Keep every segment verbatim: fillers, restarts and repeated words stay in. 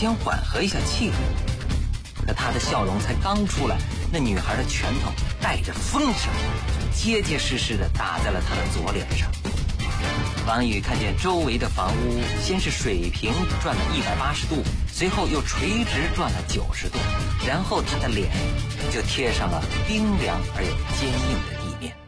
先缓和一下气氛。可他的笑容才刚出来，那女孩的拳头带着风声，结结实实地打在了他的左脸上。王宇看见周围的房屋先是水平转了一百八十度，随后又垂直转了九十度，然后他的脸就贴上了冰凉而又坚硬的地面。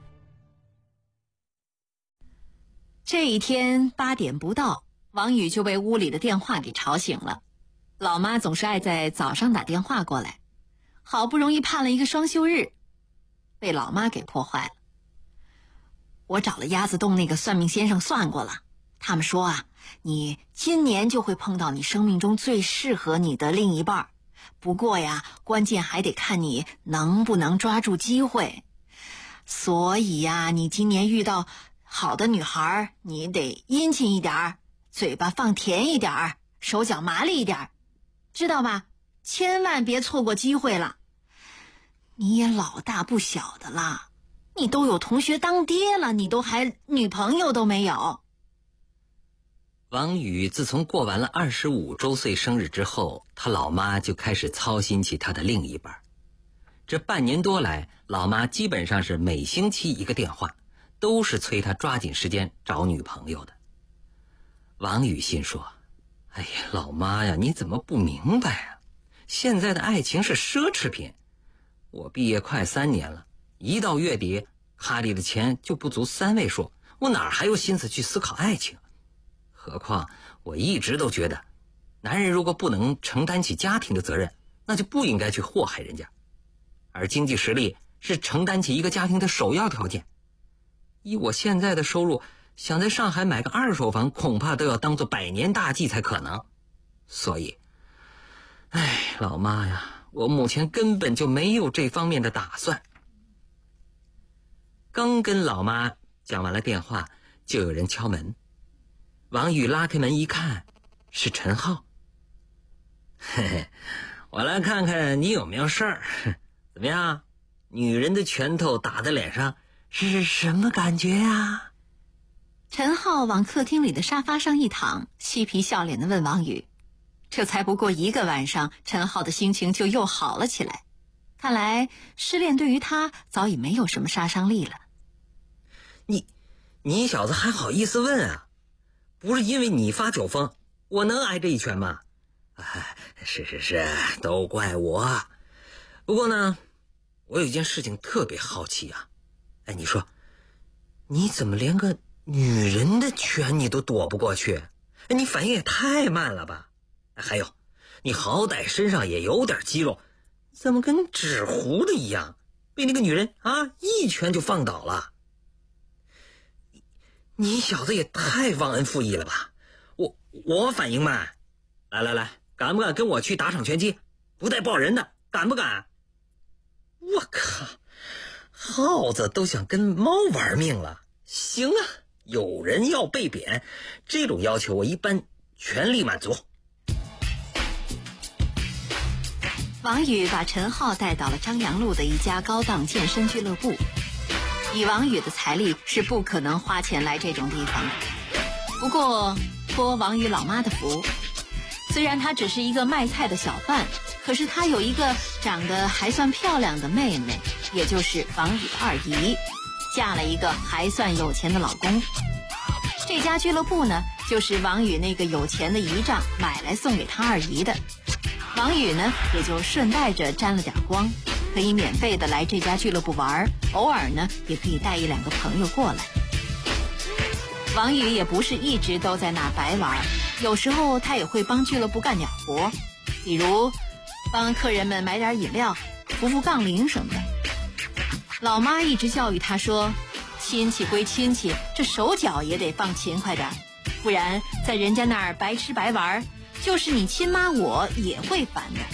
这一天八点不到，王宇就被屋里的电话给吵醒了。老妈总是爱在早上打电话过来，好不容易盼了一个双休日，被老妈给破坏了。我找了鸭子洞那个算命先生算过了，他们说啊，你今年就会碰到你生命中最适合你的另一半，不过呀，关键还得看你能不能抓住机会。所以呀，你今年遇到好的女孩，你得殷勤一点，嘴巴放甜一点，手脚麻利一点，知道吧？千万别错过机会了。你也老大不小的啦，你都有同学当爹了，你都还女朋友都没有。 王宇自从过完了二十五周岁生日之后，他老妈就开始操心起他的另一半。这半年多来，老妈基本上是每星期一个电话，都是催他抓紧时间找女朋友的。王宇心说，哎呀，老妈呀，你怎么不明白啊？现在的爱情是奢侈品。我毕业快三年了，一到月底，卡里的钱就不足三位数，我哪还有心思去思考爱情？何况我一直都觉得，男人如果不能承担起家庭的责任，那就不应该去祸害人家。而经济实力是承担起一个家庭的首要条件。以我现在的收入，想在上海买个二手房，恐怕都要当做百年大计才可能。所以，哎，老妈呀，我目前根本就没有这方面的打算。刚跟老妈讲完了电话，就有人敲门。王宇拉开门一看，是陈浩。嘿嘿，我来看看你有没有事儿。怎么样？女人的拳头打在脸上是什么感觉呀？ 陈浩往客厅里的沙发上一躺，嬉皮笑脸地问王宇。这才不过一个晚上，陈浩的心情就又好了起来。看来失恋对于他早已没有什么杀伤力了。 你你小子还好意思问啊？不是因为你发酒疯，我能挨这一拳吗？哎，是是是，都怪我。不过呢，我有一件事情特别好奇啊。哎，你说，你怎么连个女人的拳你都躲不过去？哎，你反应也太慢了吧？还有，你好歹身上也有点肌肉，怎么跟纸糊的一样，被那个女人啊一拳就放倒了？你小子也太忘恩负义了吧！我我反应慢，来来来，敢不敢跟我去打场拳击？不带抱人的，敢不敢？我靠，耗子都想跟猫玩命了。行啊，有人要被贬，这种要求我一般全力满足。 王宇把陈浩带到了张杨路的一家高档健身俱乐部。以王宇的财力是不可能花钱来这种地方的。不过托王宇老妈的福，虽然他只是一个卖菜的小贩，可是他有一个长得还算漂亮的妹妹，也就是王宇的二姨，嫁了一个还算有钱的老公。这家俱乐部呢，就是王宇那个有钱的姨丈买来送给他二姨的。王宇呢，也就顺带着沾了点光，可以免费的来这家俱乐部玩，偶尔呢也可以带一两个朋友过来。王宇也不是一直都在那白玩，有时候他也会帮俱乐部干点活，比如帮客人们买点饮料，扶扶杠铃什么的。老妈一直教育他说，亲戚归亲戚，这手脚也得放勤快点，不然在人家那儿白吃白玩，就是你亲妈我也会烦的。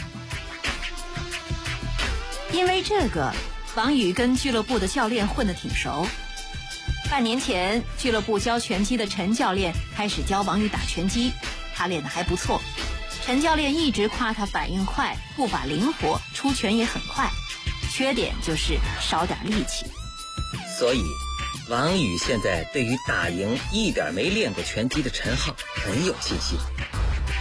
因为这个，王宇跟俱乐部的教练混得挺熟。半年前，俱乐部教拳击的陈教练开始教王宇打拳击，他练得还不错。陈教练一直夸他反应快，步伐灵活，出拳也很快，缺点就是少点力气。 所以王宇现在对于打赢一点没练过拳击的陈浩很有信心。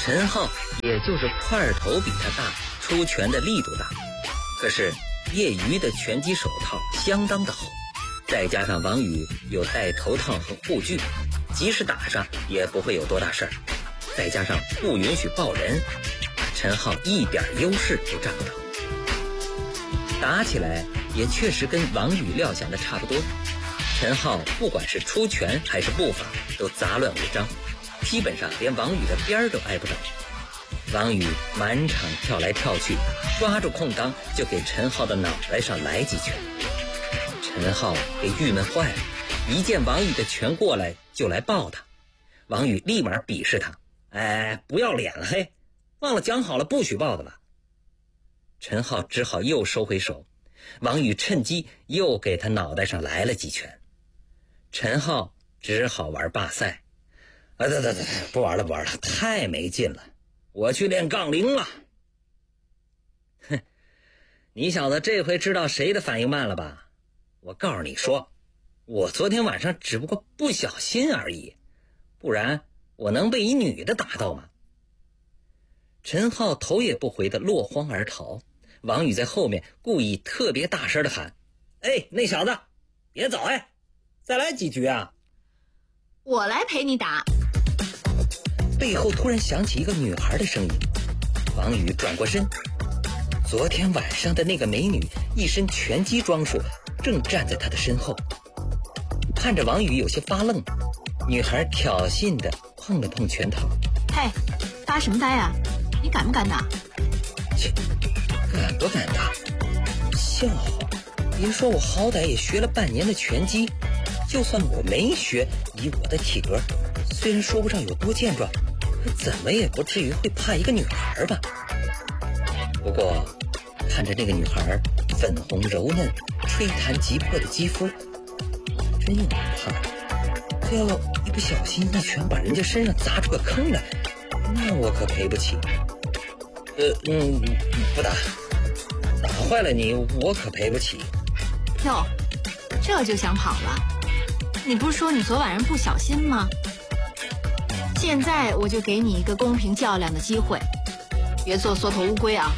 陈浩也就是块头比他大，出拳的力度大，可是业余的拳击手套相当的厚，再加上王宇有戴头套和护具，即使打上也不会有多大事儿，再加上不允许抱人，陈浩一点优势都占不到。打起来也确实跟王宇料想的差不多，陈浩不管是出拳还是步伐都杂乱无章，基本上连王宇的边儿都挨不着。王宇满场跳来跳去，抓住空当就给陈浩的脑袋上来几拳。陈浩给郁闷坏了，一见王宇的拳过来就来抱他，王宇立马鄙视他，哎，不要脸了嘿，忘了讲好了不许抱的吧。陈浩只好又收回手，王宇趁机又给他脑袋上来了几拳。陈浩只好玩罢赛，啊，对对对，不玩了不玩了，太没劲了，我去练杠铃了。哼，你小子这回知道谁的反应慢了吧？我告诉你说，我昨天晚上只不过不小心而已，不然我能被一女的打到吗？陈浩头也不回的落荒而逃，王宇在后面故意特别大声的喊，哎，那小子别走，哎，再来几局啊！ 我来陪你打。 背后突然响起一个女孩的声音，王宇转过身，昨天晚上的那个美女一身拳击装束正站在他的身后，看着王宇有些发愣，女孩挑衅的碰了碰拳套， 嘿，发什么呆啊？你敢不敢打？ 切，敢不敢打？笑话，别说我好歹也学了半年的拳击，就算我没学，以我的体格，虽然说不上有多健壮，可怎么也不至于会怕一个女孩吧。不过看着那个女孩粉红柔嫩、吹弹即破的肌肤，真有点怕，这要一不小心一拳把人家身上砸出个坑来，那我可赔不起。呃嗯，不打，打坏了你我可赔不起。 哟，这就想跑了？你不是说你昨晚上不小心吗？现在我就给你一个公平较量的机会，别做缩头乌龟啊！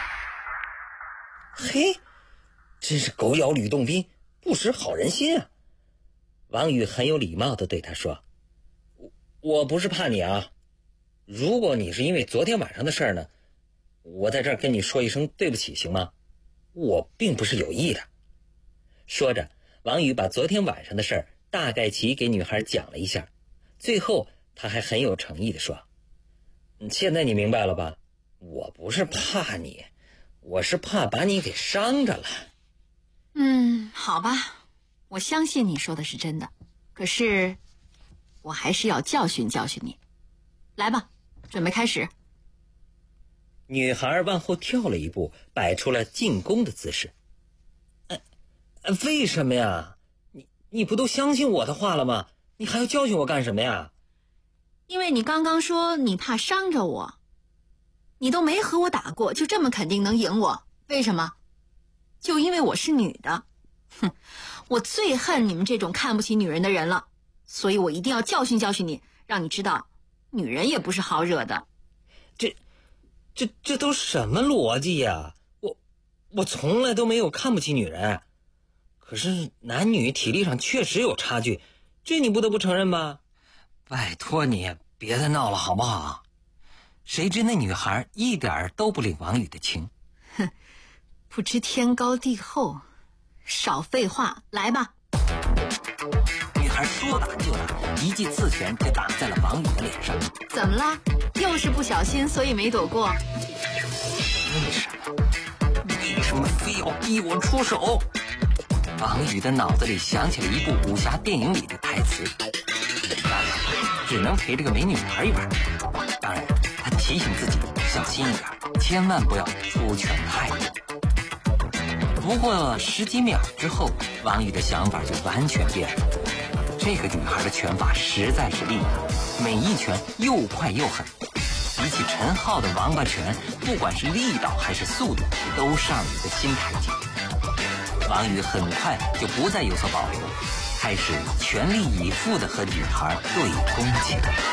嘿，真是狗咬吕洞宾，不识好人心啊！王宇很有礼貌地对他说，我我不是怕你啊，如果你是因为昨天晚上的事儿呢，我在这儿跟你说一声对不起行吗？我并不是有意的。说着，王宇把昨天晚上的事儿大概其给女孩讲了一下，最后他还很有诚意地说，现在你明白了吧？我不是怕你，我是怕把你给伤着了。 嗯，好吧，我相信你说的是真的，可是我还是要教训教训你。来吧，准备开始。 女孩往后跳了一步，摆出了进攻的姿势。呃，为什么呀？你你不都相信我的话了吗？你还要教训我干什么呀？ 因为你刚刚说你怕伤着我，你都没和我打过，就这么肯定能赢我，为什么？就因为我是女的。哼，我最恨你们这种看不起女人的人了，所以我一定要教训教训你，让你知道女人也不是好惹的。 这这这都什么逻辑呀？我我从来都没有看不起女人，可是男女体力上确实有差距，这你不得不承认吧？拜托你别再闹了好不好？谁知那女孩一点都不领王宇的情。 哼，不知天高地厚，少废话，来吧。 女孩说打就打，一记刺拳就打在了王宇的脸上。 怎么了？又是不小心所以没躲过？ 为什么？为什么非要逼我出手？王宇的脑子里想起了一部武侠电影里的台词，没办法，只能陪这个美女玩一玩。当然他提醒自己小心一点，千万不要出拳太多。不过十几秒之后，王宇的想法就完全变了。这个女孩的拳法实在是厉害，每一拳又快又狠，比起陈浩的王八拳，不管是力道还是速度，都上了一个新台阶。王宇很快就不再有所保留，开始全力以赴地和女孩对攻起来。